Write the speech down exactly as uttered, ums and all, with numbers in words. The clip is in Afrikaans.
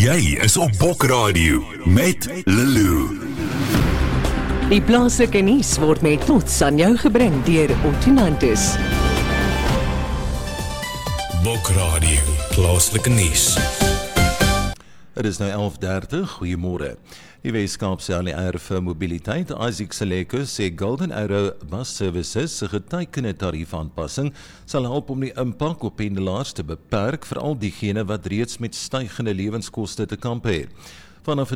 Jy is op Bokradio met Lulu. Die plaaslike nuus word met trots aan jou gebring deur Ottinantis. Bokradio, plaaslike nuus. Het is nou elf dertig, goeiemôre. Die Weskaapse A L R vir Mobiliteit, Isaac Saleko, sê Golden Arrow Bus Services se getekende tariefaanpassing sal help om die impak op pendelaars te beperk, veral diegene wat reeds met stygende lewenskoste te kamp het. Vanaf